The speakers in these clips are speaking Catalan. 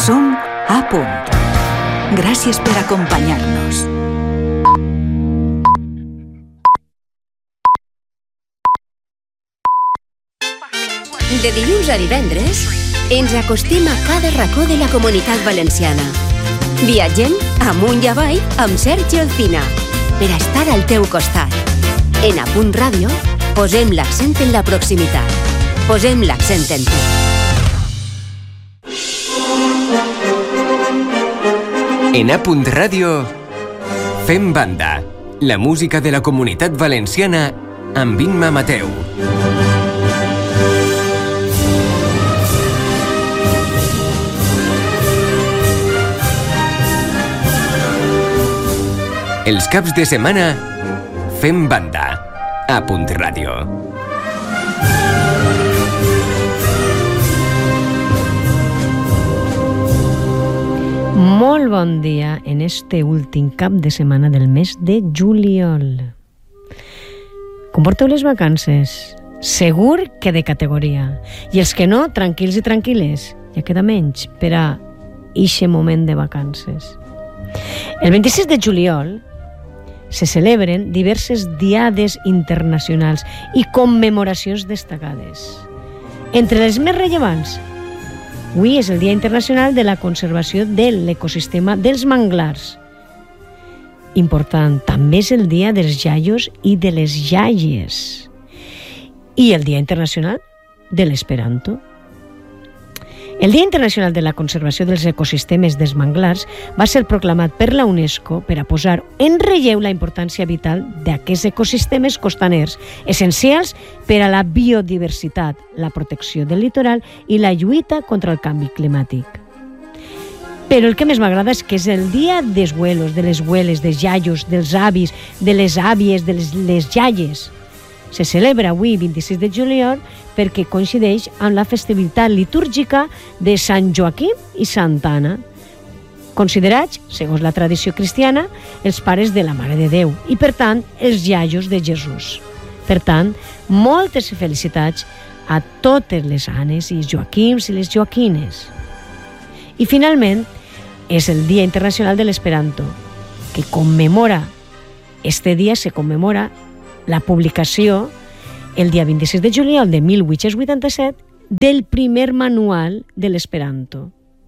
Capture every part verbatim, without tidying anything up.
Som a punt. Gràcies per acompanyar-nos. De dilluns a divendres, ens acostem a cada racó de la Comunitat Valenciana. Viatgem amunt i avall amb Sergi Alcina, per a estar al teu costat. En A Punt Ràdio, posem l'accent en la proximitat. Posem l'accent en tu. En A Punt Ràdio, fem banda. La música de la Comunitat Valenciana amb Imma Mateu. Els caps de setmana, fem banda. A Punt Ràdio. Molt bon dia en este últim cap de setmana del mes de juliol. Com porteu les vacances? Segur que de categoria. I els que no, tranquils i tranquil·les. Ja queda menys per a ixe moment de vacances. El vint-i-sis de juliol se celebren diverses diades internacionals i commemoracions destacades. Entre les més rellevants, avui és el Dia Internacional de la Conservació de l'Ecosistema dels Manglars. Important, també és el Dia dels Iaios i de les Iaies. I el Dia Internacional de l'Esperanto. El Dia Internacional de la Conservació dels Ecosistemes dels Manglars va ser proclamat per la UNESCO per a posar en relleu la importància vital d'aquests ecosistemes costaners, essencials per a la biodiversitat, la protecció del litoral i la lluita contra el canvi climàtic. Però el que més m'agrada és que és el dia dels abuelos, de les abueles, dels iaios, dels avis, de les àvies, de les, les iaies. Se celebra avui, vint-i-sis de juliol, perquè coincideix amb la festivitat litúrgica de Sant Joaquim i Santa Anna, considerats, segons la tradició cristiana, els pares de la Mare de Déu i, per tant, els iaios de Jesús. Per tant, moltes felicitats a totes les Anes i Joaquims i les Joaquines. I, finalment, és el Dia Internacional de l'Esperanto, que commemora, este dia se commemora la publicació, el dia vint-i-sis de juliol de mil vuit-cents vuitanta-set, del primer manual de l'Esperanto.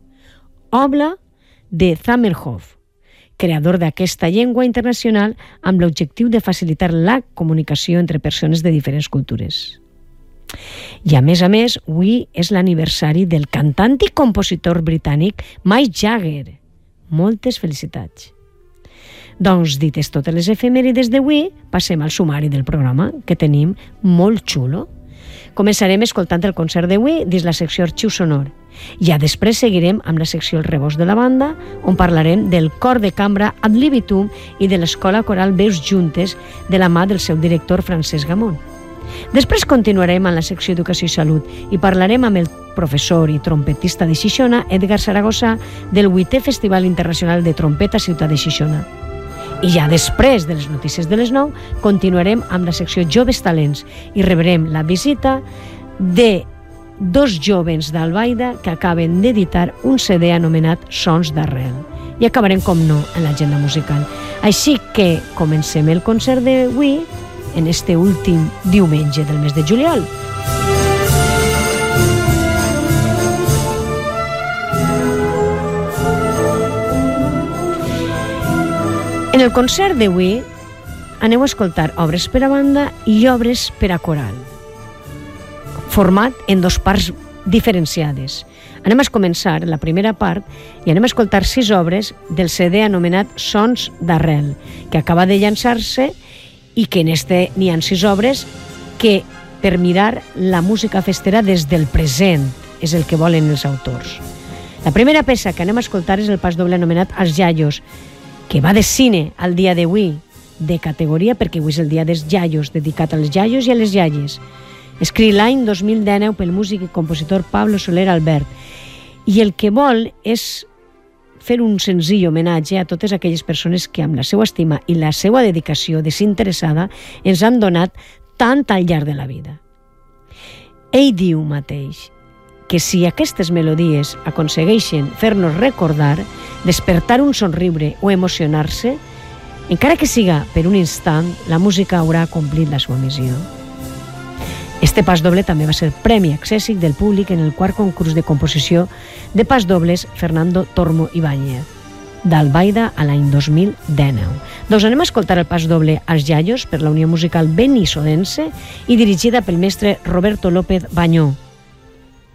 Obra de Zamenhof, creador d'aquesta llengua internacional amb l'objectiu de facilitar la comunicació entre persones de diferents cultures. I a més a més, avui és l'aniversari del cantant i compositor britànic Mick Jagger. Moltes felicitats. Doncs, dites totes les efemèrides d'avui, passem al sumari del programa, que tenim molt xulo. Començarem escoltant el concert d'avui dins la secció Arxiu Sonor. Ja després seguirem amb la secció El Rebost de la Banda, on parlarem del cor de cambra Ad Libitum i de l'escola coral Veus Juntes, de la mà del seu director Francesc Gamón. Després continuarem amb la secció Educació i Salut i parlarem amb el professor i trompetista de Xixona, Edgar Saragossa, del vuitè Festival Internacional de Trompeta Ciutat de Xixona. I ja després de les notícies de les nou, continuarem amb la secció Joves Talents i rebrem la visita de dos jovens d'Albaida que acaben d'editar un C D anomenat Sons d'Arrel. I acabarem, com no, en l'agenda musical. Així que comencem el concert d'avui en este últim diumenge del mes de juliol. En el concert d'avui aneu a escoltar obres per a banda i obres per a coral, format en dos parts diferenciades. Anem a començar la primera part i anem a escoltar sis obres del C D anomenat Sons d'Arrel, que acaba de llançar-se i que en este n'hi ha sis obres que, per mirar la música festera des del present, és el que volen els autors. La primera peça que anem a escoltar és el pas doble anomenat Els Iaios, que va de cine al dia d'avui, de categoria, perquè avui és el dia dels iaios, dedicat als iaios i a les iaies. Escrit l'any dos mil dinou pel músic i compositor Pablo Soler Albert. I el que vol és fer un senzill homenatge a totes aquelles persones que amb la seva estima i la seva dedicació desinteressada ens han donat tant al llarg de la vida. Ell diu mateix que si aquestes melodies aconsegueixen fer-nos recordar, despertar un somriure o emocionar-se, encara que siga per un instant, la música haurà complit la seva missió. Este pas doble també va ser premi accèssit del públic en el quart concurs de composició de pas dobles Fernando Tormo Ibáñez, d'Albaida a l'any dos mil dinou. Doncs anem a escoltar el pas doble als Yayos per la Unió Musical Benissodense i dirigida pel mestre Roberto López Bañó.